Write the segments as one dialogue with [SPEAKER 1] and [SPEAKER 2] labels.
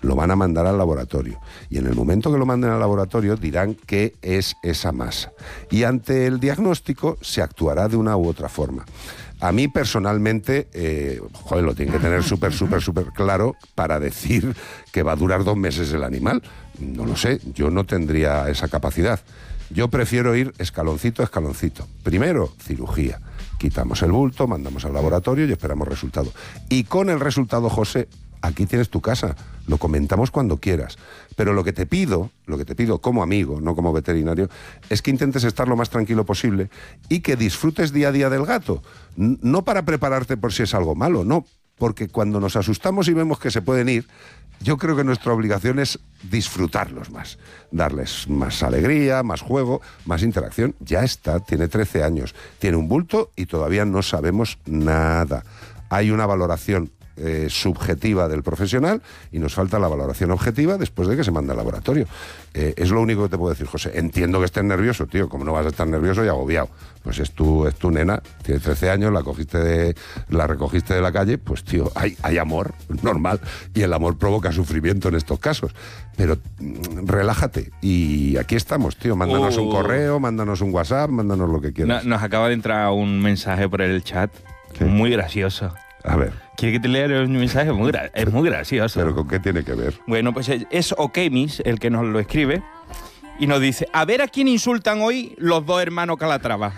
[SPEAKER 1] lo van a mandar al laboratorio. Y en el momento que lo manden al laboratorio dirán qué es esa masa. Y ante el diagnóstico se actuará de una u otra forma. A mí personalmente, lo tienen que tener súper claro para decir que va a durar 2 meses el animal. No lo sé, yo no tendría esa capacidad. Yo prefiero ir escaloncito a escaloncito. Primero, cirugía. Quitamos el bulto, mandamos al laboratorio y esperamos resultado. Y con el resultado, José, aquí tienes tu casa. Lo comentamos cuando quieras. Pero lo que te pido como amigo, no como veterinario, es que intentes estar lo más tranquilo posible y que disfrutes día a día del gato. No para prepararte por si es algo malo, no. Porque cuando nos asustamos y vemos que se pueden ir, yo creo que nuestra obligación es disfrutarlos más, darles más alegría, más juego, más interacción. Ya está, tiene 13 años, tiene un bulto y todavía no sabemos nada. Hay una valoración subjetiva del profesional y nos falta la valoración objetiva después de que se manda al laboratorio. Es lo único que te puedo decir, José. Entiendo que estés nervioso, tío, como no vas a estar nervioso y agobiado. Pues es tu nena, tiene 13 años, la recogiste de la calle, pues tío, hay amor, normal, y el amor provoca sufrimiento en estos casos. Pero relájate, y aquí estamos, tío, mándanos un correo, mándanos un WhatsApp, mándanos lo que quieras.
[SPEAKER 2] Nos acaba de entrar un mensaje por el chat, muy gracioso.
[SPEAKER 1] A ver.
[SPEAKER 2] ¿Quiere que te lea el mensaje? Es muy gracioso.
[SPEAKER 1] ¿Pero con qué tiene que ver?
[SPEAKER 2] Bueno, pues es Okemis el que nos lo escribe y nos dice: a ver a quién insultan hoy los 2 hermanos Calatrava.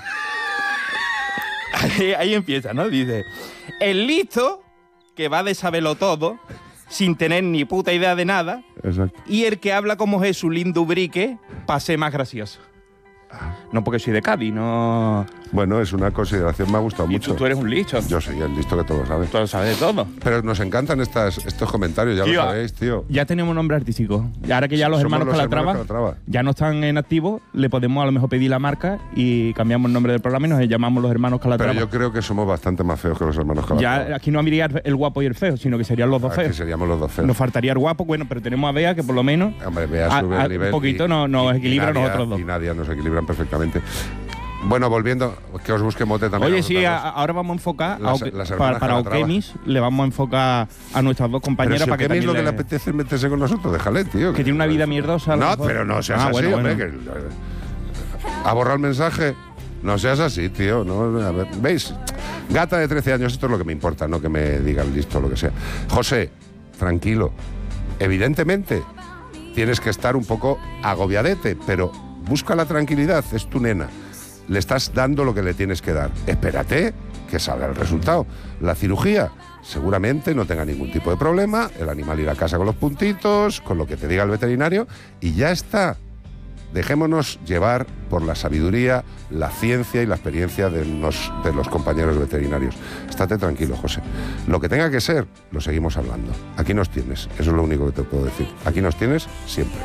[SPEAKER 2] Ahí empieza, ¿no? Dice: el listo, que va de saberlo todo, sin tener ni puta idea de nada.
[SPEAKER 1] Exacto.
[SPEAKER 2] Y el que habla como Jesulín Dubrique, para ser más gracioso. No porque soy de Cádiz, no...
[SPEAKER 1] Bueno, es una consideración, me ha gustado mucho.
[SPEAKER 2] Tú eres un listo.
[SPEAKER 1] Yo soy el listo que todo sabe.
[SPEAKER 2] Tú lo sabes de todo.
[SPEAKER 1] Pero nos encantan estos comentarios, ya tío, lo sabéis, tío.
[SPEAKER 2] Ya tenemos nombre artístico. Y ahora que ya los hermanos Calatrava ya no están en activo, le podemos a lo mejor pedir la marca y cambiamos el nombre del programa y nos llamamos los hermanos Calatrava.
[SPEAKER 1] Pero yo creo que somos bastante más feos que los hermanos Calatrava.
[SPEAKER 2] Ya aquí no habría el guapo y el feo, sino que serían los dos feos.
[SPEAKER 1] Aquí seríamos los dos feos.
[SPEAKER 2] Nos faltaría el guapo, bueno, pero tenemos a Bea que por lo menos...
[SPEAKER 1] Hombre, Bea sube el nivel.
[SPEAKER 2] Un poquito nos equilibra a nosotros dos.
[SPEAKER 1] Y Nadia nos equilibran perfectamente. Bueno, volviendo, que os busque mote también.
[SPEAKER 2] Oye, sí, ahora vamos a enfocar para Okemis, le vamos a enfocar a nuestras 2 compañeras.
[SPEAKER 1] Pero si
[SPEAKER 2] para que
[SPEAKER 1] lo que le apetece meterse con nosotros, déjale, tío.
[SPEAKER 2] Que tiene una vida mierdosa.
[SPEAKER 1] No, pero no seas así,
[SPEAKER 2] bueno,
[SPEAKER 1] hombre.
[SPEAKER 2] bueno.
[SPEAKER 1] ¿Ha borrado el mensaje? No seas así, tío. No, a ver, ¿veis? Gata de 13 años, esto es lo que me importa, no que me digan listo o lo que sea. José, tranquilo. Evidentemente, tienes que estar un poco agobiadete, pero busca la tranquilidad, es tu nena. Le estás dando lo que le tienes que dar. Espérate que salga el resultado. La cirugía seguramente no tenga ningún tipo de problema, el animal irá a casa con los puntitos, con lo que te diga el veterinario, y ya está. Dejémonos llevar por la sabiduría, la ciencia y la experiencia de los compañeros veterinarios. Estate tranquilo, José. Lo que tenga que ser, lo seguimos hablando. Aquí nos tienes, eso es lo único que te puedo decir. Aquí nos tienes siempre.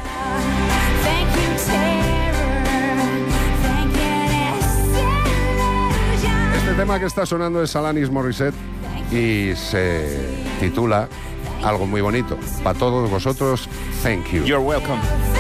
[SPEAKER 1] El tema que está sonando es Alanis Morissette y se titula algo muy bonito. Para todos vosotros, thank you.
[SPEAKER 2] You're welcome.